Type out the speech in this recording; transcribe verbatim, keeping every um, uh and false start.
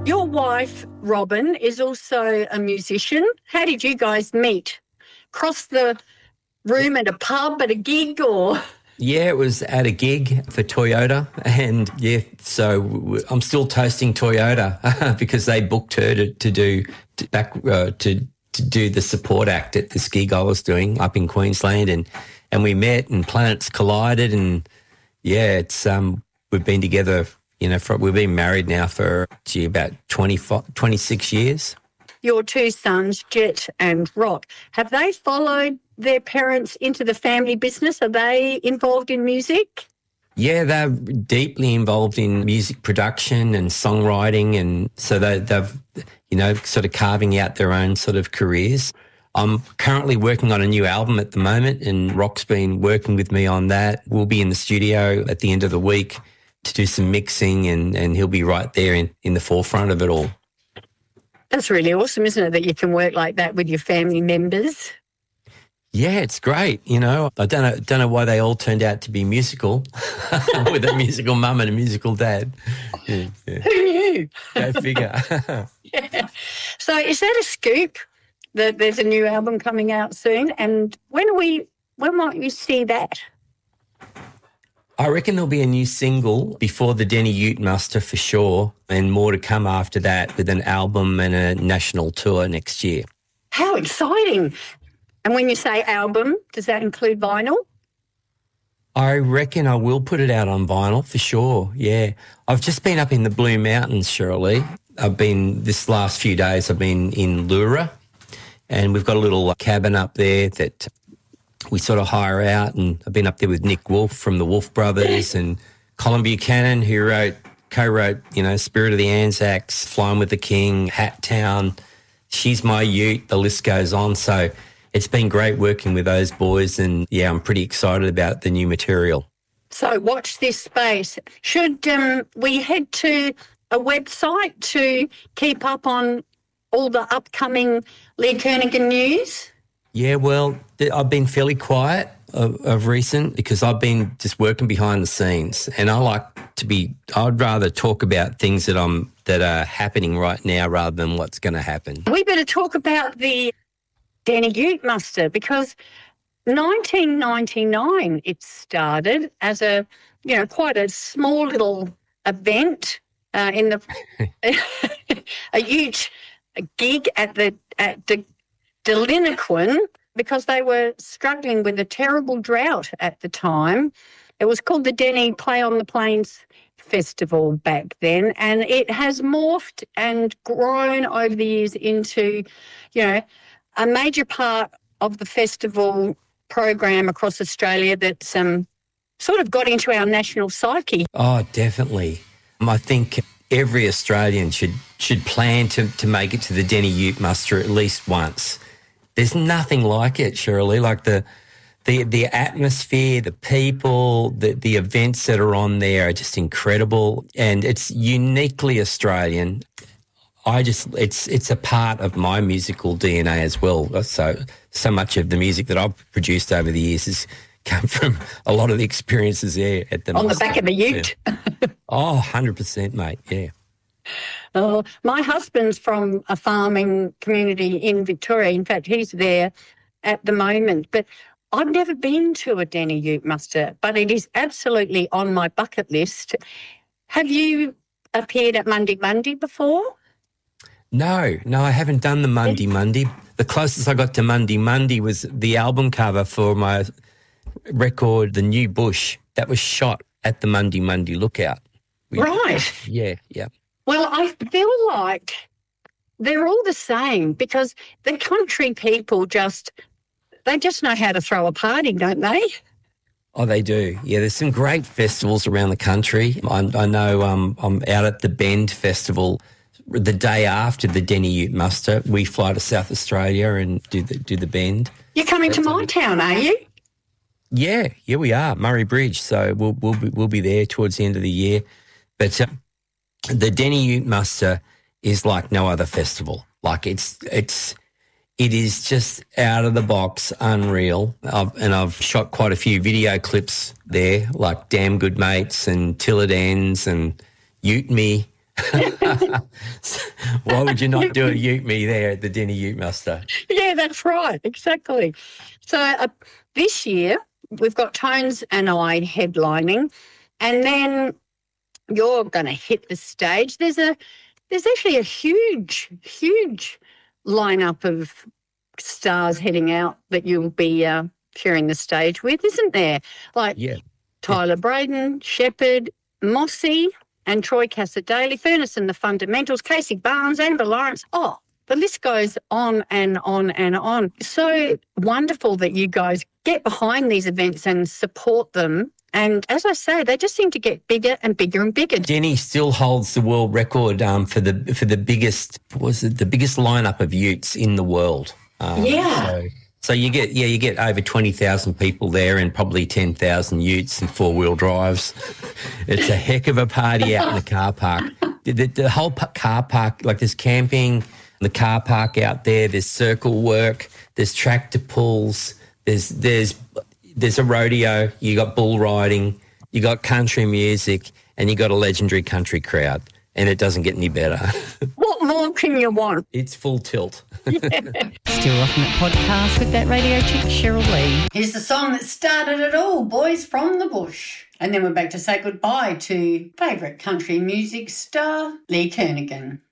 Your wife, Robin, is also a musician. How did you guys meet? Cross the room at a pub, at a gig, or...? Yeah, it was at a gig for Toyota, and yeah, so I'm still toasting Toyota because they booked her to, to do to back uh, to to do the support act at this gig I was doing up in Queensland, and and we met and planets collided, and yeah, it's um we've been together, you know, for, we've been married now for gee, about twenty-five, twenty-six years. Your two sons, Jet and Rock, have they followed their parents into the family business? Are they involved in music? Yeah, they're deeply involved in music production and songwriting, and so they, they've, you know, sort of carving out their own sort of careers. I'm currently working on a new album at the moment, and Rock's been working with me on that. We'll be in the studio at the end of the week to do some mixing, and, and he'll be right there in, in the forefront of it all. That's really awesome, isn't it, that you can work like that with your family members? Yeah, it's great. You know, I don't know, don't know why they all turned out to be musical with a musical mum and a musical dad. Yeah, yeah. Who knew? Go figure. Yeah. So is that a scoop that there's a new album coming out soon? And when are we, when might you see that? I reckon there'll be a new single before the Denny Ute Muster for sure, and more to come after that with an album and a national tour next year. How exciting. And when you say album, does that include vinyl? I reckon I will put it out on vinyl for sure, yeah. I've just been up in the Blue Mountains, Shirley. I've been, this last few days, I've been in Leura, and we've got a little cabin up there that we sort of hire out, and I've been up there with Nick Wolf from the Wolf Brothers and Colin Buchanan, who wrote, co-wrote, you know, Spirit of the Anzacs, Flying with the King, Hat Town, She's My Ute, the list goes on. So it's been great working with those boys, and yeah, I'm pretty excited about the new material. So watch this space. Should um, we head to a website to keep up on all the upcoming Lee Kernaghan news? Yeah, well, I've been fairly quiet of, of recent because I've been just working behind the scenes, and I like to be, I'd rather talk about things that I'm that are happening right now rather than what's going to happen. We better talk about the Denny Ute Muster, because nineteen ninety-nine it started as a, you know, quite a small little event uh, in the a huge gig at the at the Deliniquin, because they were struggling with a terrible drought at the time. It was called the Denny Play on the Plains Festival back then, and it has morphed and grown over the years into, you know, a major part of the festival program across Australia that's um, sort of got into our national psyche. Oh, definitely. I think every Australian should should plan to, to make it to the Denny Ute Muster at least once. There's nothing like it, Shirley, like the the the atmosphere, the people, the, the events that are on there are just incredible, and it's uniquely Australian. I just, it's it's a part of my musical D N A as well. So so much of the music that I've produced over the years has come from a lot of the experiences there at the On Muster. the back of the ute. Yeah. Oh, one hundred percent, mate, yeah. Oh, my husband's from a farming community in Victoria. In fact, he's there at the moment. But I've never been to a Denny Ute Muster, but it is absolutely on my bucket list. Have you appeared at Monday Monday before? No, no, I haven't done the Monday Monday. The closest I got to Monday Monday was the album cover for my record, The New Bush. That was shot at the Monday Monday Lookout. We, Right. Yeah, yeah. Well, I feel like they're all the same, because the country people just, they just know how to throw a party, don't they? Oh, they do. Yeah, there's some great festivals around the country. I, I know um, I'm out at the Bend Festival the day after the Denny Ute Muster. We fly to South Australia and do the do the Bend. You're coming to my town, are you? Yeah, yeah, we are, Murray Bridge. So we'll we'll be, we'll be there towards the end of the year. But uh, the Denny Ute Muster is like no other festival. Like it's it's it is just out of the box, unreal. I've, and I've shot quite a few video clips there, like Damn Good Mates and Till It Ends and Ute Me. Why would you not do a ute me there at the Denny Ute Muster? Yeah, that's right. Exactly. So uh, this year we've got Tones and I headlining, and then you're going to hit the stage. There's a there's actually a huge, huge lineup of stars heading out that you'll be uh, sharing the stage with, isn't there? Like Yeah. Tyler Braden, Shepherd, Mossy, and Troy Cassar-Daley, Furnace and the Fundamentals, Casey Barnes, Amber Lawrence. Oh, the list goes on and on and on. So wonderful that you guys get behind these events and support them. And as I say, they just seem to get bigger and bigger and bigger. Denny still holds the world record um, for the for the biggest was it the biggest lineup of utes in the world. Um, Yeah. So, so you get yeah you get over twenty thousand people there and probably ten thousand utes and four wheel drives. It's a heck of a party out in the car park. The, the, the whole pa- car park, like there's camping, the car park out there. There's circle work. There's tractor pulls. There's there's there's a rodeo. You got bull riding. You got country music, and you got a legendary country crowd. And it doesn't get any better. What more can you want? It's full tilt. Still Rocking It podcast with that radio chick, Cheryl Lee. Here's the song that started it all, Boys from the Bush. And then we're back to say goodbye to favourite country music star, Lee Kernaghan.